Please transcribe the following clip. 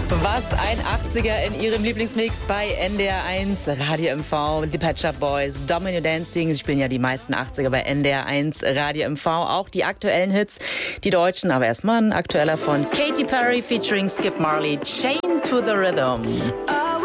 Was ein 80er in ihrem Lieblingsmix bei NDR1 Radio MV. Die Pet Shop Boys, Domino Dancing. Sie spielen ja die meisten 80er bei NDR1 Radio MV. Auch die aktuellen Hits, die deutschen. Aber erstmal ein aktueller von Katy Perry featuring Skip Marley. Chain to the Rhythm.